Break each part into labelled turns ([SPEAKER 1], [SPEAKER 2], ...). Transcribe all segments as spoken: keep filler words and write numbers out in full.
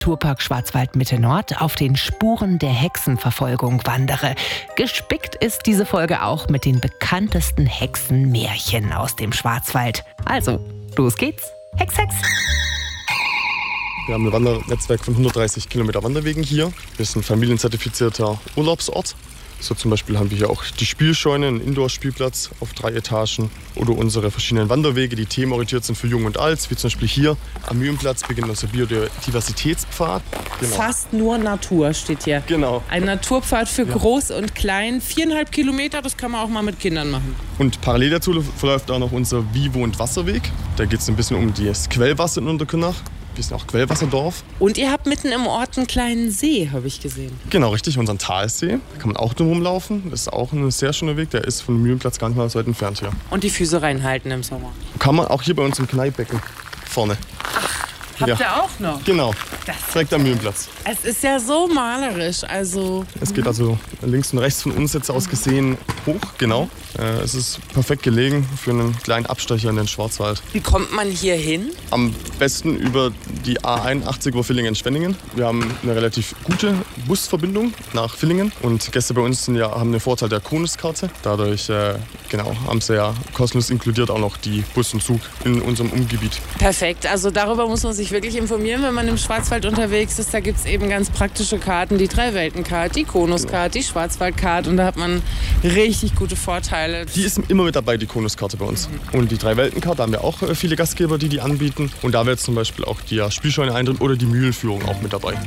[SPEAKER 1] Naturpark Schwarzwald Mitte Nord auf den Spuren der Hexenverfolgung wandere. Gespickt ist diese Folge auch mit den bekanntesten Hexenmärchen aus dem Schwarzwald. Also, los geht's. Hex, Hex!
[SPEAKER 2] Wir haben ein Wandernetzwerk von hundertdreißig Kilometer Wanderwegen hier. Wir sind ein familienzertifizierter Urlaubsort. So zum Beispiel haben wir hier auch die Spielscheune, einen Indoor-Spielplatz auf drei Etagen oder unsere verschiedenen Wanderwege, die themenorientiert sind für Jung und Alt, wie zum Beispiel hier am Mühlenplatz beginnt unser Biodiversitätspfad. Genau.
[SPEAKER 3] Fast nur Natur steht hier.
[SPEAKER 2] Genau.
[SPEAKER 3] Ein Naturpfad für
[SPEAKER 2] Ja.
[SPEAKER 3] Groß und Klein, viereinhalb Kilometer, das kann man auch mal mit Kindern machen.
[SPEAKER 2] Und parallel dazu verläuft auch noch unser Vivo- und Wasserweg. Da geht es ein bisschen um das Quellwasser in Unterkirnach. Wir sind auch Quellwasserdorf.
[SPEAKER 3] Und ihr habt mitten im Ort einen kleinen See, habe ich gesehen.
[SPEAKER 2] Genau, richtig, unseren Talsee. Da kann man auch drum rumlaufen. Das ist auch ein sehr schöner Weg. Der ist vom Mühlenplatz gar nicht mal so weit entfernt hier.
[SPEAKER 3] Und die Füße reinhalten im Sommer.
[SPEAKER 2] Kann man auch hier bei uns im Kneippbecken vorne.
[SPEAKER 3] Habt
[SPEAKER 2] Ja.
[SPEAKER 3] ihr auch noch?
[SPEAKER 2] Genau,
[SPEAKER 3] Das
[SPEAKER 2] direkt am Mühlenplatz.
[SPEAKER 3] Es ist ja so malerisch, also...
[SPEAKER 2] Es geht also links und rechts von uns jetzt aus gesehen hoch, genau. Äh, es ist perfekt gelegen für einen kleinen Abstecher in den Schwarzwald.
[SPEAKER 3] Wie kommt man hier hin?
[SPEAKER 2] Am besten über die A einundachtzig über Villingen-Schwenningen. Wir haben eine relativ gute Busverbindung nach Villingen. Und Gäste bei uns sind ja, haben den Vorteil der Konuskarte. Dadurch äh, genau, haben sie ja kostenlos inkludiert auch noch die Bus und Zug in unserem Umgebiet.
[SPEAKER 3] Perfekt, also darüber muss man sich wirklich informieren, wenn man im Schwarzwald unterwegs ist. Da gibt es eben ganz praktische Karten, die Drei-Welten-Card, die Konuskarte, die Schwarzwald-Card. Und da hat man richtig gute Vorteile.
[SPEAKER 2] Die ist immer mit dabei, die Konuskarte bei uns. Und die Drei-Welten-Card, da haben wir auch äh, viele Gastgeber, die die anbieten. Und da wäre jetzt zum Beispiel auch die ja, Spielscheune Eintritt oder die Mühlenführung auch mit dabei.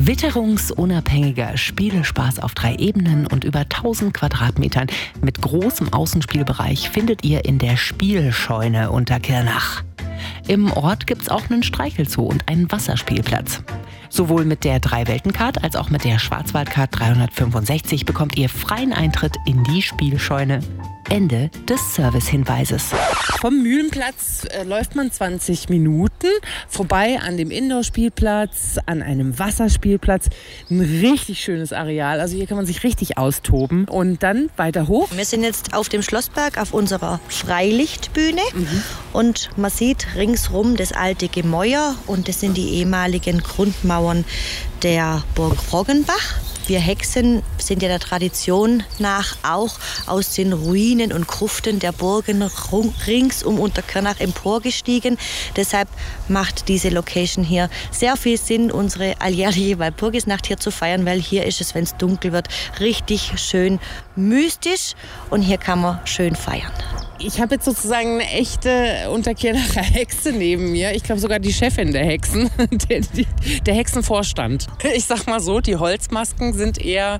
[SPEAKER 1] Witterungsunabhängiger Spielespaß auf drei Ebenen und über tausend Quadratmetern mit großem Außenspielbereich findet ihr in der Spielscheune Unterkirnach. Im Ort gibt's auch einen Streichelzoo und einen Wasserspielplatz. Sowohl mit der Drei-Welten-Card als auch mit der Schwarzwald-Card dreihundertfünfundsechzig bekommt ihr freien Eintritt in die Spielscheune. Ende des Servicehinweises.
[SPEAKER 3] Vom Mühlenplatz äh, läuft man zwanzig Minuten vorbei an dem Indoor-Spielplatz, an einem Wasserspielplatz. Ein richtig schönes Areal. Also hier kann man sich richtig austoben. Und dann weiter hoch.
[SPEAKER 4] Wir sind jetzt auf dem Schlossberg auf unserer Freilichtbühne. Mhm. Und man sieht ringsrum das alte Gemäuer und das sind die ehemaligen Grundmauern der Burg Roggenbach. Wir Hexen sind ja der Tradition nach auch aus den Ruinen und Gruften der Burgen rings um Unterkirnach emporgestiegen. Deshalb macht diese Location hier sehr viel Sinn, unsere alljährliche Walpurgisnacht hier zu feiern, weil hier ist es, wenn es dunkel wird, richtig schön mystisch und hier kann man schön feiern.
[SPEAKER 3] Ich habe jetzt sozusagen eine echte Unterkirnacher Hexe neben mir. Ich glaube sogar die Chefin der Hexen, der, die, der Hexenvorstand. Ich sag mal so, die Holzmasken sind eher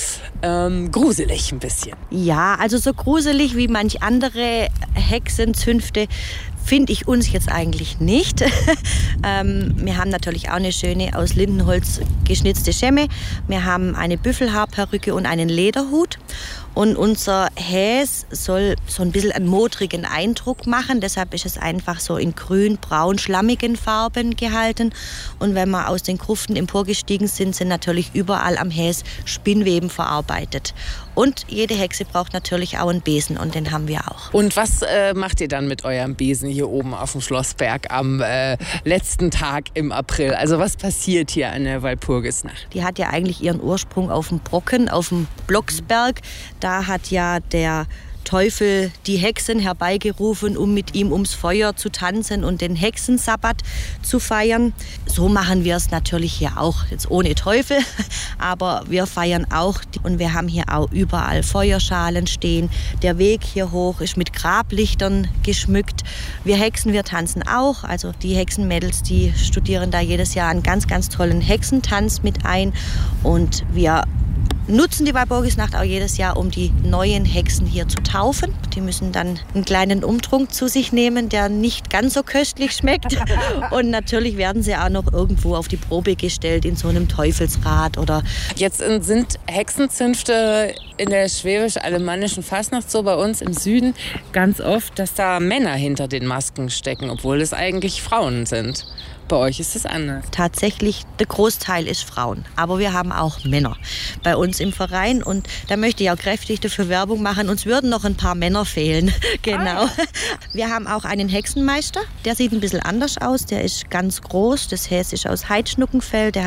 [SPEAKER 3] ähm, gruselig ein bisschen.
[SPEAKER 4] Ja, also so gruselig wie manch andere Hexenzünfte finde ich uns jetzt eigentlich nicht. ähm, wir haben natürlich auch eine schöne aus Lindenholz geschnitzte Schemme. Wir haben eine Büffelhaarperücke und einen Lederhut. Und unser Häs soll so ein bisschen einen modrigen Eindruck machen. Deshalb ist es einfach so in grün, braun, schlammigen Farben gehalten. Und wenn wir aus den Gruften emporgestiegen sind, sind natürlich überall am Häs Spinnweben verarbeitet. Und jede Hexe braucht natürlich auch einen Besen und den haben wir auch.
[SPEAKER 3] Und was äh, macht ihr dann mit eurem Besen hier oben auf dem Schlossberg am äh, letzten Tag im April? Also was passiert hier an der Walpurgisnacht?
[SPEAKER 4] Die hat ja eigentlich ihren Ursprung auf dem Brocken, auf dem Blocksberg. Da hat ja der Teufel die Hexen herbeigerufen, um mit ihm ums Feuer zu tanzen und den Hexensabbat zu feiern. So machen wir es natürlich hier auch, jetzt ohne Teufel, aber wir feiern auch. Und wir haben hier auch überall Feuerschalen stehen. Der Weg hier hoch ist mit Grablichtern geschmückt. Wir Hexen, wir tanzen auch. Also die Hexenmädels, die studieren da jedes Jahr einen ganz, ganz tollen Hexentanz mit ein. Und wir nutzen die Walpurgisnacht auch jedes Jahr, um die neuen Hexen hier zu taufen. Die müssen dann einen kleinen Umtrunk zu sich nehmen, der nicht ganz so köstlich schmeckt. Und natürlich werden sie auch noch irgendwo auf die Probe gestellt in so einem Teufelsrad oder.
[SPEAKER 3] Jetzt sind Hexenzünfte in der schwäbisch-alemannischen Fastnacht so bei uns im Süden ganz oft, dass da Männer hinter den Masken stecken, obwohl es eigentlich Frauen sind. Bei euch ist es anders.
[SPEAKER 4] Tatsächlich, der Großteil ist Frauen, aber wir haben auch Männer bei uns im Verein und da möchte ich auch kräftig dafür Werbung machen. Uns würden noch ein paar Männer fehlen. Genau. Ah. Wir haben auch einen Hexenmeister, der sieht ein bisschen anders aus, der ist ganz groß, das Häs ist aus Heidschnuckenfell, der